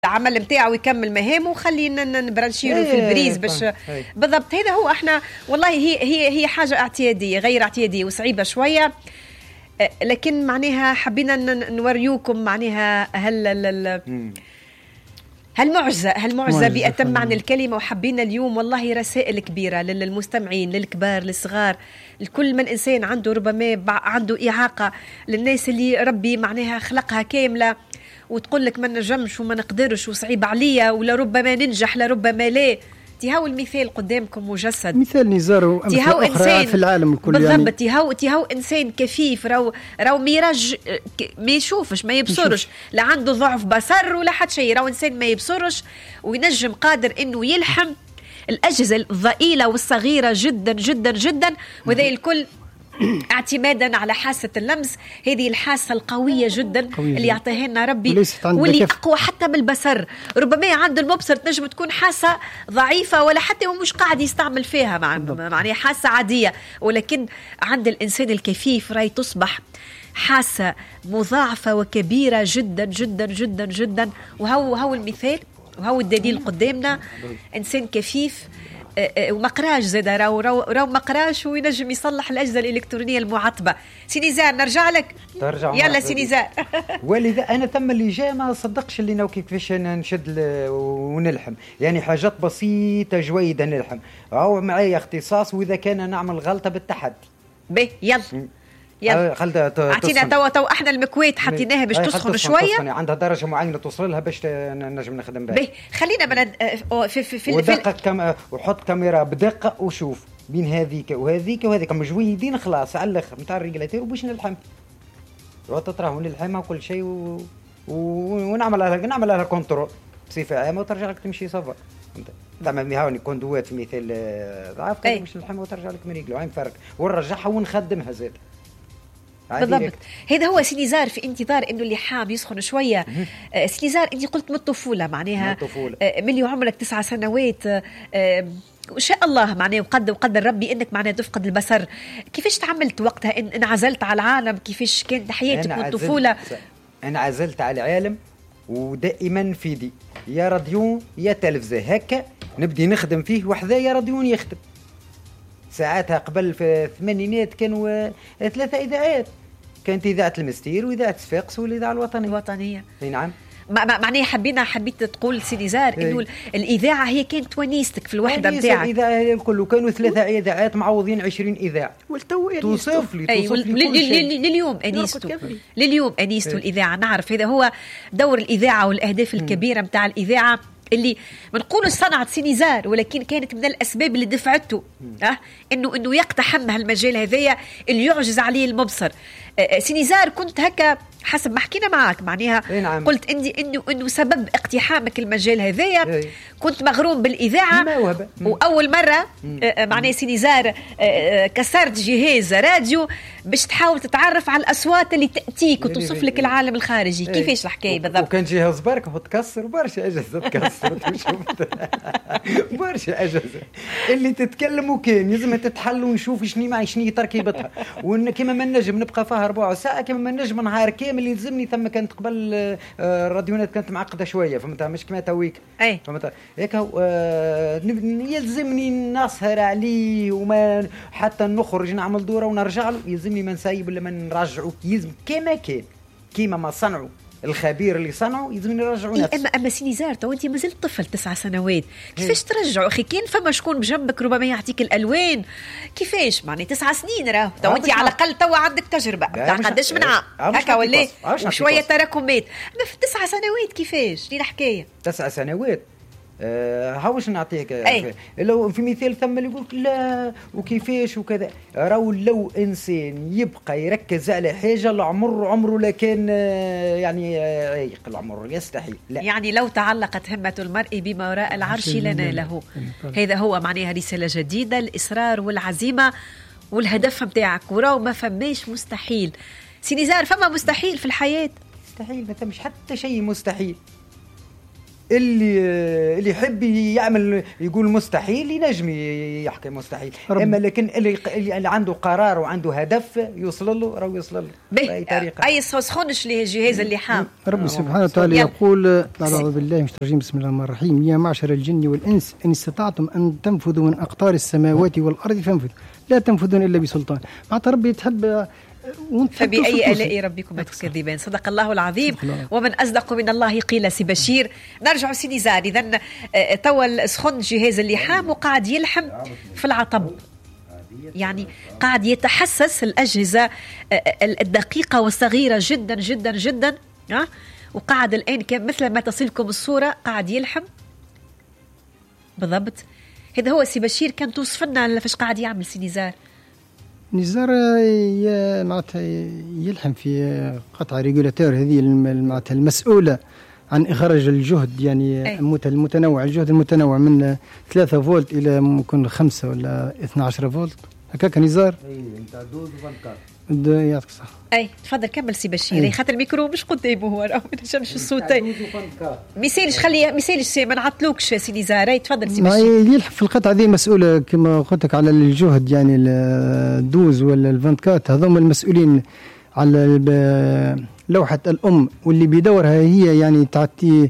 العمل نتاعو يكمل مهامه وخلينا نبرانشيرو في البريز باش بالضبط. هذا هو احنا والله هي حاجه اعتياديه غير اعتياديه وصعيبه شويه، لكن معناها حبينا نوريوكم معناها هالمعجزه بأتم معنى الكلمه. وحبينا اليوم والله رسائل كبيره للمستمعين، للكبار للصغار، لكل من انسان عنده ربما عنده اعاقه، للناس اللي ربي معناها خلقها كامله وتقول لك ما نجمش وما نقدرش وصعيب عليا ولا ربما ننجح لربما لا. تيهاو المثال قدامكم مجسد، مثال نزار وأمثلة أخرى في العالم الكل. بالضبط يعني. تيهاو إنسان كفيف، راو ميراج ما يشوفش ما يبصرش، لا عنده ضعف بصر ولا حد شيء، راو إنسان ما يبصرش وينجم قادر إنه يلحم الأجهزة الضئيلة والصغيرة جدا جدا جدا، وذي الكل اعتمادا على حاسة اللمس، هذه الحاسة القوية جدا اللي يعطيها لنا ربي، واللي أقوى حتى بالبصر. ربما عند المبصر تنجم تكون حاسة ضعيفة ولا حتى هو مش قاعد يستعمل فيها معناها حاسة عادية، ولكن عند الإنسان الكفيف راي تصبح حاسة مضاعفة وكبيرة جدا جدا جدا جدا. وهو المثال وهو الدليل قدامنا، إنسان كفيف وما قراش زاد، راو ما قراش وينجم يصلح الأجهزة الإلكترونية المعطبة. سينيزار نرجع لك، يلا سينيزار. ولذا أنا ثم اللي جاء ما صدقش اللي ناو كيفاش نشد ونلحم، يعني حاجات بسيطة جويدة نلحم، أو معايا اختصاص، وإذا كان نعمل غلطة بالتحدي به يلا عطينا تو احنا المكويت حطيناها باش تسخن شويه، عندها درجه معينه توصل لها باش نجم نخدم بها. خلينا في ودقق وحط كاميرا بدقه وشوف بين هذيك وهذيك وهذيك مجويدين خلاص على الاخر نتاع الريجلاتير وباش نلحم وتطراهم نلحمها وكل شيء ونعمل لها كنترول بصفه عامه وترجع لك تمشي صفا. تعمل هاوني كوندوات في مثال ضعف كذا باش نلحمها وترجع لك من رجله، عين فرق ونرجعها ونخدمها زاد. بالضبط. هذا هو سينيزار في انتظار انه اللحام يسخن شويه. سينيزار انت قلت من الطفوله معناها من عمرك 9 سنوات وإن شاء الله معناه وقدر ربي انك معناه تفقد البصر. كيفاش تعملت وقتها؟ انعزلت على العالم؟ كيفاش كانت حياتك من الطفوله؟ انا عزلت على العالم ودائما في دي يا راديو يا تلفزه هكا نبدي نخدم فيه وحذايا راديون يخدم. ساعاتها قبل في الثمانينات كانوا 3 إذاعات، كانت إذاعة المستير وإذاعة صفاقس والإذاعة الوطنية. نعم. معناها حبيت تقول سينيزار إنه الإذاعة هي كانت ونيستك في الوحدة نتاعك. الإذاعة الكل كانوا 3 إذاعات معوضين 20 إذاعة. توصف لي لليوم أنيستو الإذاعة. نعرف هذا هو دور الإذاعة والأهداف الكبيرة متاع الإذاعة اللي منقول صنعت سينيزار، ولكن كانت من الأسباب اللي دفعته إنه يقتحم هالمجال هذايا اللي يعجز عليه المبصر. سينيزار كنت هكا حسب ما حكينا معاك معناها نعم. قلت إنه سبب اقتحامك المجال هذايا كنت مغروم بالإذاعة، وأول مرة معناها سينيزار كسرت جهاز راديو باش تحاول تتعرف على الأصوات اللي تأتيك وتوصف لك العالم الخارجي. كيفاش الحكاية بالضبط؟ وكان جهاز برك وتكسر برشا أجهزة تكسرت برشا أجهزة اللي تتكلم وكان لازم تتحل ونشوف شنو تركيبتها، وإن كما ما نجم نبقى فيها 4 ساعة كما ما نجم نهار كامل يلزمني. ثم كانت قبل الراديونات كانت معقدة شوية فهمتها، مش كما تويك فهمتها هيك. يلزمني نسهر عليه وما حتى نخرج نعمل دورة ونرجع له، يلزمني ما نسيب ولا ما نرجعه، يلزم كما كان كما ما صنعوا الخبير اللي صنعوا يلزمني نرجعوا نفسه. اما سينيزار تو انت مازلت طفل 9 سنوات، كيفاش ترجعوا اخي؟ كان فما شكون بجنبك ربما يعطيك الالوان؟ كيفاش معني 9 سنين راهو تو انت على الاقل تو عندك تجربه تاع قداش من عام هكا ولا وشويه تراكمات. اما في 9 سنوات كيفاش دي الحكايه؟ 9 سنوات هاوش نعطيك لو في مثال ثم اللي يقولك لا وكيفاش وكذا. راهو لو انسان يبقى يركز على حاجه عمره لا كان يعني عايق العمر يستحيل. لا يعني لو تعلقت همه المرء بما وراء العرش لناله. هذا هو معناها رساله جديده، الاصرار والعزيمه والهدف نتاعك. وراو ما فماش مستحيل سينيزار، فما مستحيل في الحياه؟ مستحيل ما تمش حتى شيء مستحيل. اللي يحب يعمل يقول مستحيل ينجم يحكي مستحيل، اما لكن اللي عنده قرار وعنده هدف يوصل له راهو يوصل له باي طريقه. اي سخونش لجهاز اللحام. ربي سبحانه وتعالى يقول اعوذ بالله من الشيطان الرجيم بسم الله الرحمن الرحيم يا معشر الجن والانس ان استطعتم ان تنفذوا من اقطار السماوات والارض فانفذوا لا تنفذون الا بسلطان. معناتها ربي تحب فبأي آلاء ربكم تكذبان. صدق الله العظيم ومن أصدق من الله قيل. سي بشير نرجع سي نزار. إذن توا سخن جهاز اللحام وقاعد يلحم في العطب، يعني قاعد يتحسس الأجهزة الدقيقة والصغيرة جدا جدا جدا، وقاعد الآن مثل ما تصلكم الصورة قاعد يلحم بالضبط. هذا هو سي بشير، كان توصف لنا فاش قاعد يعمل سي نزار. نزار معناتها يلحم في قطعة ريجولاتور هذه معناتها المسؤولة عن إخراج الجهد، يعني المتنوع، الجهد المتنوع من 3 فولت إلى ممكن 5 ولا 12 فولت هكاك نزار. انت دوز وفانكار يعطيك الصحة. تفضل كمل سي بشير، خاطر الميكرو مش قدامه هو راه ما نجمش الصوت. ميسالش ميسالش ما نعطلوكش سي نزار. تفضل سي بشير. يلحم في القطعة هذه مسؤولة كما قلت لك على الجهد، يعني الدوز ولا الفانكات هذوما المسؤولين على لوحة الأم، واللي بيدورها هي يعني تعطي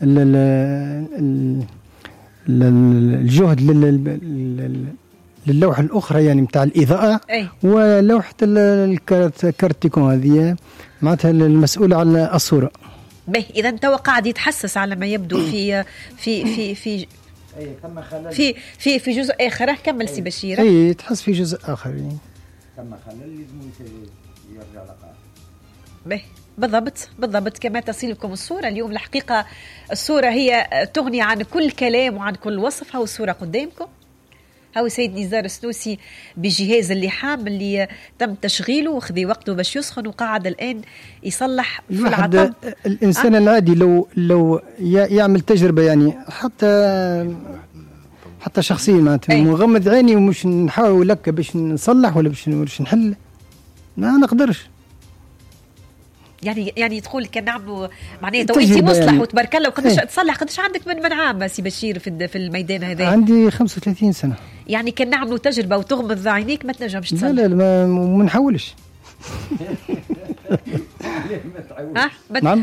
الجهد للوحة الأخرى يعني متاع الإضاءة. ولوحة الكارتيكون هذه معناتها المسؤولة على الصورة. إذا توا قاعد يتحسس على ما يبدو في في في في في في في جزء آخر. كمل سي بشير. يتحس في جزء آخر يعني. كما خلل لازم يرجع لقاء. بالضبط كما تصلكم الصورة اليوم. الحقيقة الصورة هي تغني عن كل كلام وعن كل وصف. هاو الصورة قدامكم، هاو سيد نزار السنوسي بجهاز اللحام اللي تم تشغيله وخذي وقته باش يسخن، وقاعد الآن يصلح في العطب. الإنسان العادي لو يعمل تجربة يعني حتى شخصيا معناتها مغمض عيني ومش نحاول لك باش نصلح ولا باش نحل، ما نقدرش. يعني تقول كان نعملوا معناته وانت مصلح يعني. وتبارك الله وقداش تصلح، قداش عندك من عام سي بشير في الميدان هذا؟ عندي 35 سنة. يعني كان نعملوا تجربة وتغمض عينيك ما تنجمش تصلح؟ لا ما نحاولش. نعم.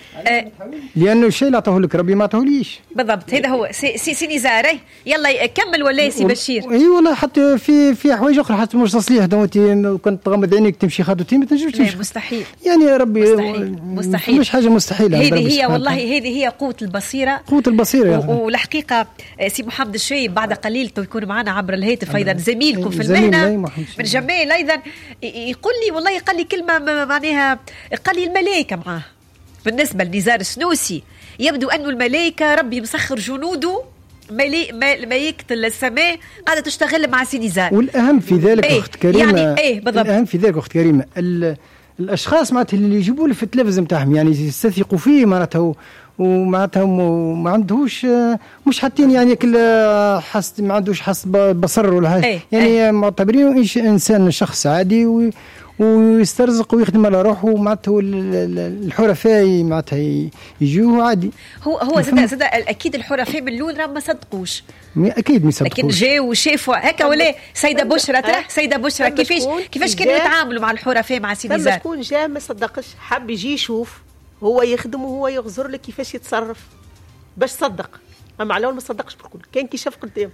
لأنه الشيء اللي عطاه لك ربي ما عطاهوليش. بالضبط. هذا هو سي نزار. يلا كمل ولا سي بشير. اي والله حتى في حوايج اخرى حتى مش تصليح كنت تغمض عينيك تمشي خطوتين ما تنجمش تمشي. مستحيل يعني يا ربي مستحيل. مش حاجه مستحيله. هذه هي والله هذه هي قوه البصيره. والحقيقه سي محمد الشايب بعد قليل يكون معنا عبر الهاتف ايضا زميلكم في المهنه من جمال ايضا. يقول لي والله قال لي كلمه معناها قال لي الملائكه معاه. بالنسبة لنزار السنوسي يبدو أن الملائكة ربي مسخر جنوده ملائكة السماء قاعدة تشتغل مع سي نزار. والأهم في ذلك أخت كريمة يعني بالضبط. الأهم في ذلك أخت كريمة الأشخاص معناتها اللي يجيبوا له في التلفزيون متاعهم يعني يستثقوا فيه معناتها ومعناتها ما عندهوش مش حاطين يعني كل حس ما عندوش حس بصر ولا حاجة يعني معتبرينه إنسان شخص عادي ويسترزق ويخدم على روحه معناته الحرفاء معناتها يجوه عادي. هو زاد اكيد الحرفاء من الاول راه ما صدقوش اكيد ما صدقوش، لكن جاوا وشافوا هكا. ولا سيده بشرى سيده بشرى كيفاش كانوا يتعاملوا مع الحرفاء مع سي نزار؟ شكون جا ما صدقش حب يجي يشوف هو يخدم وهو يغزر لك كيفاش يتصرف باش صدق، اما على ما صدقش بالكل كان كي شاف قدامه.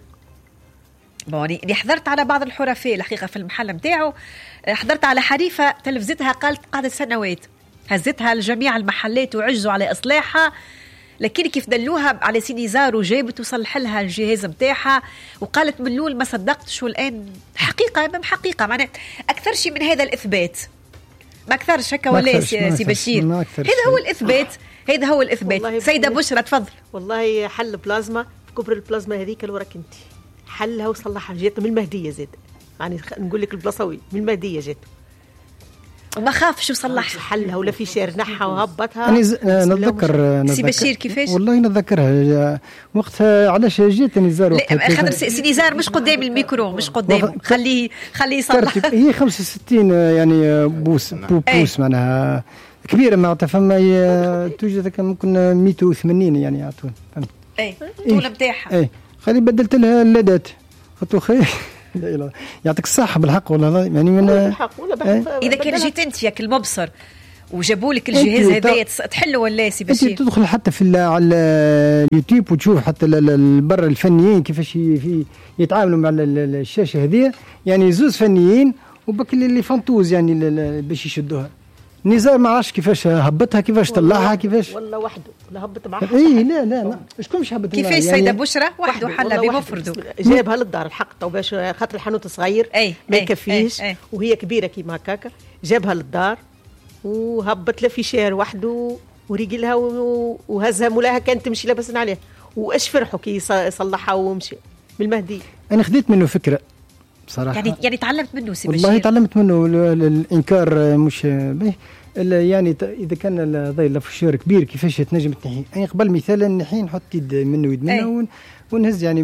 بوني حضرت على بعض الحرفاء الحقيقة في المحل نتاعو. حضرت على حريفة تلفزتها قالت قعدت سنوات هزتها لجميع المحلات وعجزوا على إصلاحها، لكن كيف دلوها على سي نزار وجابت وصلح لها الجهاز متاعها وقالت من الأول ما صدقتش والآن حقيقة أمام حقيقة. معناه أكثر شيء من هذا الإثبات ما أكثرش هكا ولا سي بشير؟ هذا هو الإثبات. هذا هو الإثبات. سيدة بشرى تفضل. والله حل بلازما كبر البلازما هذيك اللي وراك انت حلها وصلحها جات من المهديه زاد يعني نقول لك البلاصوي من المهديه جات وما خافش وصلحها حلها ولا في شير نحها وهبطها. انا نتذكر سي بشير كيفاش والله نتذكرها وقتها علاش جات نزار خاطر سي نزار مش قدام الميكرو مش قدام خليه يصلح. هي 65 يعني بوس معناها كبيره معناتها فما توجد ممكن 180 يعني يعطون فهمت. اي طول نتاعها اي خلي بدلت لها اللادات خطو خير. لا اله يعطيك الصحه بالحق والله يعني من بالحق ولا اذا كان جيت انت ياك المبصر وجابوا لك الجهاز هذايا تحلوا ولا سي بشير؟ انت تدخل حتى في على اليوتيوب وتشوف حتى برا الفنيين كيفاش يتعاملوا مع الشاشه هذه، يعني زوز فنيين وبك اللي فانتوز يعني باش يشدوها. نزار ما عرفش كيفاش هبطها كيفاش طلعها كيفاش ولا وحده لا هبط معها. اي لا شكون مش هبط كيفاش يعني سيده بشرى وحده حلها بمفرده جابها للدار الحق تو باش خاطر الحانوت صغير ما يكفيش وهي كبيره كيما هكاكا، جابها للدار وهبط له في شهر وحده ورجلها وهزها مولاها كانت تمشي لابسين عليها واش فرحوا كي صلحها ومشي بالمهدي. انا خديت منه فكره بصراحه يعني تعلمت منه سي والله تعلمت منه الانكار مش به يعني اذا كان اللافشور كبير كيفاش تنجم تنحي. يعني قبل مثال نحي نحط يد منه ويد منه ونهز يعني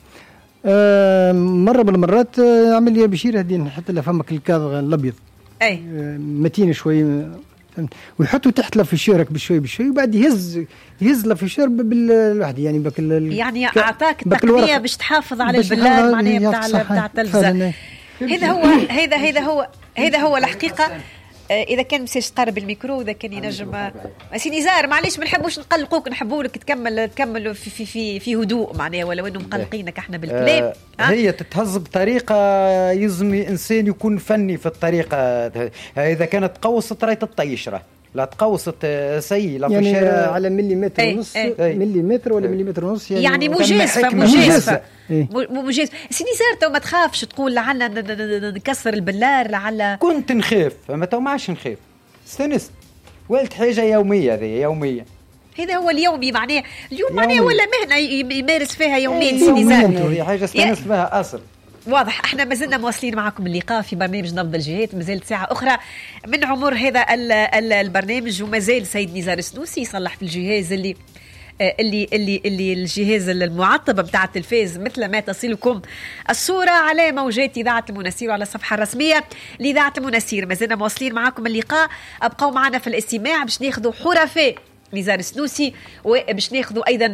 مره من المرات عمل لي بشير هذه نحط لها فمك الكاظ الابيض اي متين شوي ويحطوا تحت لافشورك بشوي وبعد يهز لافشور بالواحد يعني يعني اعطاك التقنيه باش تحافظ على البلاد معناها بتاع التلفزه. هذا هو الحقيقه. اذا كان مساش تقرب الميكرو اذا كان ينجم سي نزار معليش ما نحبوش نقلقوك نحبوا لك تكمل في هدوء معناها ولو انه مقلقينك احنا بالكلام. هي تتهز بطريقه يلزم الانسان يكون فني في الطريقه. اذا كانت تقوصت راهي تطيشره لا تقوصت سي لا يعني على مليمتر ونص مليمتر ولا مليمتر ونص يعني مجازفه مجازفه. سي نزار تو ما تخافش تقول لعل نكسر البلار لعل كنت نخاف اما تو ما عادش نخاف استنست ولت حاجه يوميه هذه يوميه. هذا هو اليومي معناه اليوم معناه ولا مهنه يمارس فيها يومين سي نزار هي حاجه استنست بها اصل. واضح. احنا ما زلنا مواصلين معكم اللقاء في برنامج نبض الجهات، ما زالت ساعه اخرى من عمر هذا البرنامج وما زال سيد نزار السنوسي يصلح في الجهاز اللي الجهاز المعطب بتاع التلفاز مثل ما تصلكم الصوره على موجات اذاعه المناسير وعلى الصفحه الرسميه لاذاعه المناسير. ما زلنا مواصلين معكم اللقاء، ابقوا معنا في الاستماع باش ناخذوا حرفاء نزار السنوسي وباش ناخذوا ايضا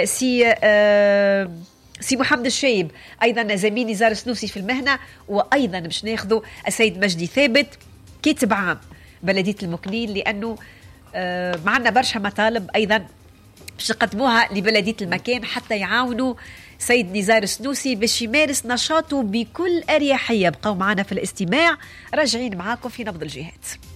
سي محمد الشايب ايضا زميل نزار السنوسي في المهنه، وايضا باش ناخذوا السيد مجدي ثابت كاتب عام بلديه المكنين لانه معنا برشا مطالب ايضا باش يقدموها لبلديه المكان حتى يعاونوا سيد نزار السنوسي باش يمارس نشاطه بكل اريحيه. بقوا معنا في الاستماع، راجعين معاكم في نبض الجهات.